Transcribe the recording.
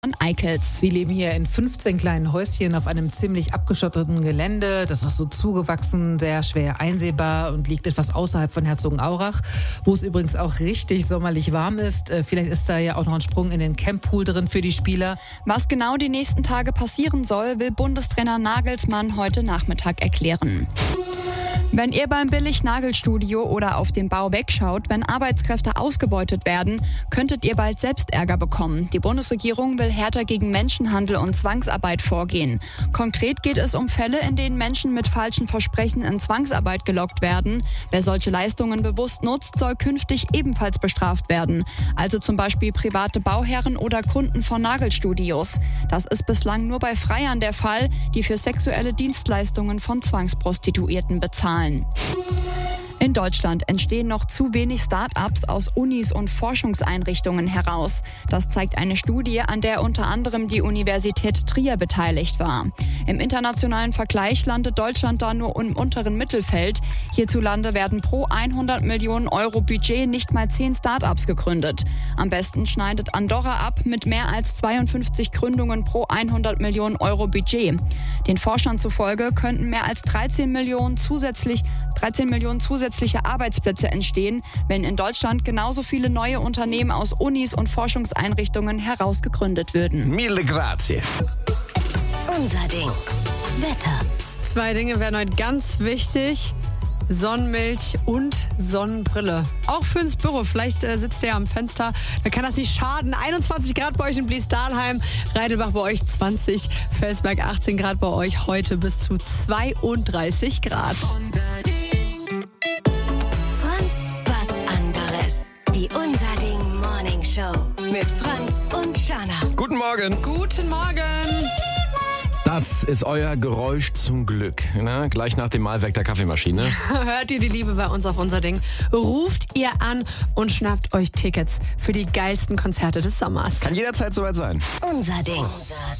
Eickels. Sie leben hier in 15 kleinen Häuschen auf einem ziemlich abgeschotteten Gelände. Das ist so zugewachsen, sehr schwer einsehbar und liegt etwas außerhalb von Herzogenaurach, wo es übrigens auch richtig sommerlich warm ist. Vielleicht ist da ja auch noch ein Sprung in den Camppool drin für die Spieler. Was genau die nächsten Tage passieren soll, will Bundestrainer Nagelsmann heute Nachmittag erklären. Wenn ihr beim Billig-Nagelstudio oder auf dem Bau wegschaut, wenn Arbeitskräfte ausgebeutet werden, könntet ihr bald selbst Ärger bekommen. Die Bundesregierung will härter gegen Menschenhandel und Zwangsarbeit vorgehen. Konkret geht es um Fälle, in denen Menschen mit falschen Versprechen in Zwangsarbeit gelockt werden. Wer solche Leistungen bewusst nutzt, soll künftig ebenfalls bestraft werden. Also zum Beispiel private Bauherren oder Kunden von Nagelstudios. Das ist bislang nur bei Freiern der Fall, die für sexuelle Dienstleistungen von Zwangsprostituierten bezahlen. In Deutschland entstehen noch zu wenig Start-ups aus Unis und Forschungseinrichtungen heraus. Das zeigt eine Studie, an der unter anderem die Universität Trier beteiligt war. Im internationalen Vergleich landet Deutschland da nur im unteren Mittelfeld. Hierzulande werden pro 100 Millionen Euro Budget nicht mal 10 Start-ups gegründet. Am besten schneidet Andorra ab mit mehr als 52 Gründungen pro 100 Millionen Euro Budget. Den Forschern zufolge könnten mehr als 13 Millionen zusätzliche Arbeitsplätze entstehen, wenn in Deutschland genauso viele neue Unternehmen aus Unis und Forschungseinrichtungen herausgegründet würden. Mille grazie. Unser Ding. Wetter. 2 Dinge werden heute ganz wichtig. Sonnenmilch und Sonnenbrille. Auch für ins Büro. Vielleicht sitzt ihr ja am Fenster. Da kann das nicht schaden. 21 Grad bei euch in Blies-Dahlheim. Reidelbach bei euch 20. Felsberg 18 Grad bei euch. Heute bis zu 32 Grad. Franz, was anderes. Die Unser Ding Morning Show. Mit Franz und Shana. Guten Morgen. Guten Morgen. Das ist euer Geräusch zum Glück. Na, gleich nach dem Mahlwerk der Kaffeemaschine. Hört ihr die Liebe bei uns auf Unser Ding? Ruft ihr an und schnappt euch Tickets für die geilsten Konzerte des Sommers. Kann jederzeit soweit sein. Unser Ding.